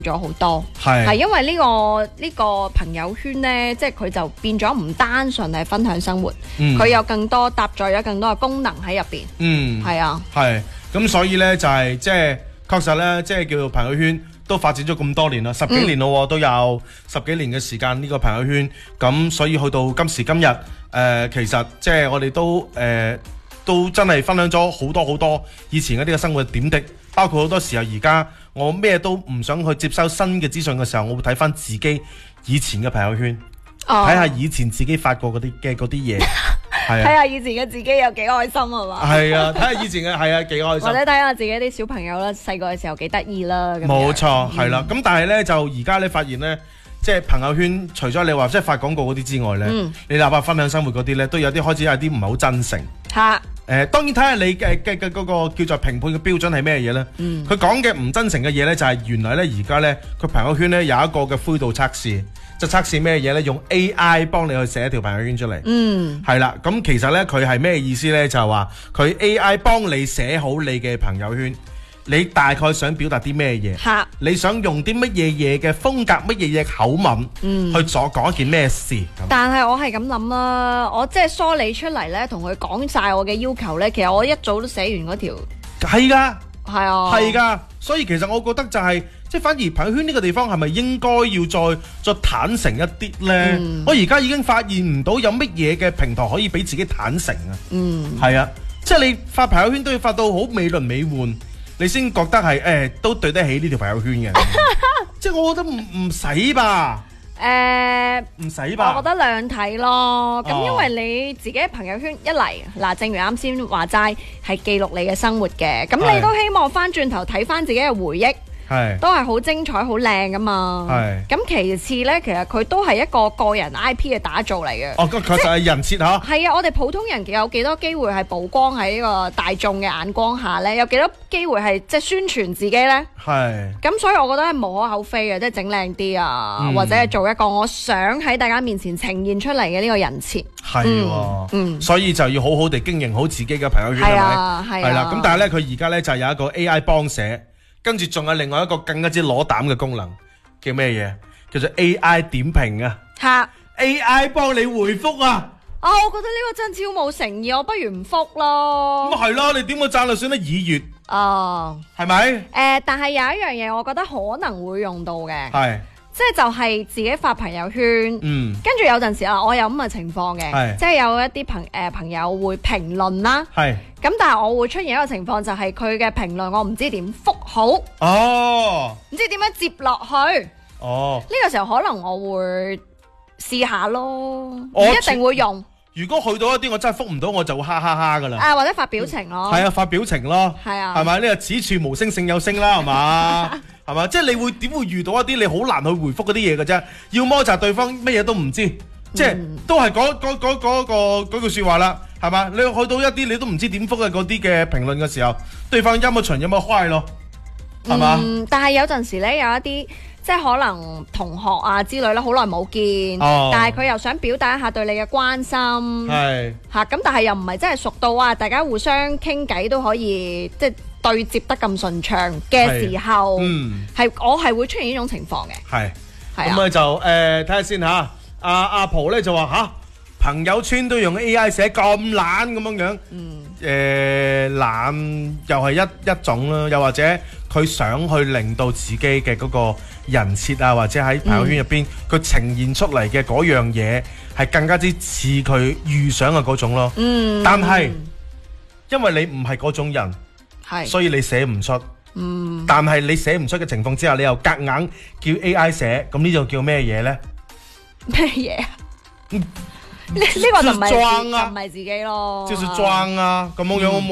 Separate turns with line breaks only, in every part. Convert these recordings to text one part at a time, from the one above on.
咗好多，係因為呢個朋友圈呢，即係佢就變咗唔單純係分享生活，佢有更多搭載咗更多嘅功能喺入邊。係啊，
係咁，所以呢，就係即係確實呢，即係叫做朋友圈都發展咗咁多年啦，10幾年咯，都有10幾年嘅時間呢個朋友圈，咁所以去到今時今日，其實即係我哋都真係分享咗好多以前嗰啲嘅生活點滴，包括好多時候而家我咩都唔想去接收新嘅資訊嘅時候，我會睇翻自己以前嘅朋友圈，睇下以前自己發過嗰啲嘢，係啊，
睇下以前嘅自己有幾開心係嘛？
係啊，睇下以前嘅係啊幾開心，
或者睇下自己啲小朋友啦，細個嘅時候幾得意啦。
冇錯，係啦。咁但係呢，就而家你發現呢，即係朋友圈除咗你話即係發廣告嗰啲之外呢，你哪怕分享生活嗰啲呢，都有啲開始有啲唔係好真誠。當然睇下你嘅嗰個叫做評判嘅標準係咩嘢呢？佢講嘅唔真誠嘅嘢呢，就係原來呢，而家呢，佢朋友圈呢有一個嘅灰度測試，就測試咩嘢呢？用 AI 幫你去寫一條朋友圈出嚟。係啦，咁其實呢，佢係咩意思呢？就係話佢 AI 幫你寫好你嘅朋友圈。你大概想表達啲咩嘢？你想用啲乜嘢嘅風格、乜嘢口吻去講一件咩事？
但係我係咁諗啦，我即係梳理出嚟呢，同佢講晒我嘅要求呢。其實我一早都寫完嗰條。係㗎，係啊，係㗎。所以其實我覺得就係即係反而朋友圈呢個地方係咪應該要再坦誠一啲呢？我而家已經發現唔到有乜嘢嘅平台可以俾自己坦誠啊。係啊，即係你發朋友圈都要發到好美輪美奐，你先覺得係都對得起呢條朋友圈嘅，即係我覺得唔使吧，唔使吧。我覺得兩睇咯，咁因為你自己嘅朋友圈一嚟嗱，正如啱先話齋係記錄你嘅生活嘅，咁你都希望翻轉頭睇翻自己嘅回憶。都係好精彩、好靚噶嘛。咁其次呢，其實佢都係一個個人 IP 嘅打造嚟嘅。哦，確實係人設嚇。係啊，我哋普通人有幾多機會係曝光喺呢個大眾嘅眼光下呢？有幾多機會係即係宣傳自己呢？咁所以我覺得係無可厚非嘅，即係整靚啲啊，或者係做一個我想喺大家面前呈現出嚟嘅呢個人設。所以就要好好地經營好自己嘅朋友圈，係咪？係啦。咁但係呢，佢而家呢就有一個 AI 幫寫。跟住仲有另外一個更加之攞膽嘅功能，叫咩嘢？叫做 AI 點評啊！AI 幫你回覆啊！我覺得呢個真超冇誠意，我不如唔覆咯。咁係咯，你點個讚就算得耳熱係咪？但係有一樣嘢，我覺得可能會用到嘅，即係就係自己發朋友圈，跟住有陣時啊，我有咁嘅情況嘅，即係有一啲朋友會評論啦，咁但係我會出現一個情況，就係佢嘅評論我唔知點覆好，唔知點樣接落去，呢個時候可能我會試下咯，唔一定會用。如果去到一啲我真係覆唔到，我就會哈哈哈噶啦。或者發表情咯。係啊，發表情咯。係啊。係咪呢個此處無聲勝有聲啦？係嘛？係嘛？即係你點會遇到一啲你好難去回覆嗰啲嘢嘅啫？要麼就係對方乜嘢都唔知，即係都係嗰句説話啦，係嘛？你去到一啲你都唔知點覆嘅嗰啲嘅評論嘅時候，對方陰一場陰一開咯，係嘛？但係有陣時咧，有一啲。即係可能同學啊之類啦，好耐冇見，但係佢又想表達一下對你嘅關心，咁但係又唔係真係熟到啊，大家互相傾偈都可以即係對接得咁順暢嘅時候，我係會出現呢種情況嘅。咁就睇下先嚇，阿婆咧就話朋友圈都用 AI 寫咁懶咁樣樣，懶又係一種啦，又或者佢想去令到自己嘅嗰個人設啊，或者喺朋友圈入邊佢呈現出嚟嘅嗰樣嘢係更加之似佢預想嘅嗰種咯。但係因為你唔係嗰種人，所以你寫唔出。但係你寫唔出嘅情況之下，你又夾硬叫 AI 寫，咁呢就叫咩嘢呢？咩嘢啊？呢個就唔係自己咯，就是裝啊咁樣樣。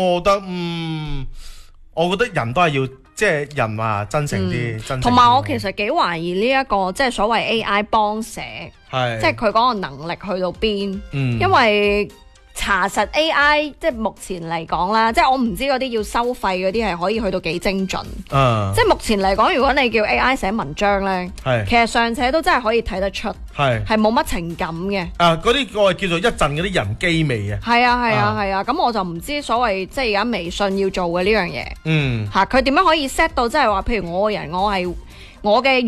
我覺得人都係要即係人話真誠啲，真誠。同埋我其實幾懷疑呢一個即係所謂 AI 幫寫，即係佢嗰個能力去到邊？因為查實 AI 即係目前嚟講啦，即係我唔知嗰啲要收費嗰啲係可以去到幾精準。即係目前嚟講，如果你叫 AI 寫文章呢，其實尚且都真係可以睇得出，係冇乜情感嘅。嗰啲我係叫做一陣嗰啲人機味啊。係啊，咁我就唔知所謂即係而家微信要做嘅呢樣嘢。佢點樣可以 set 到即係話，譬如我個人，我係我嘅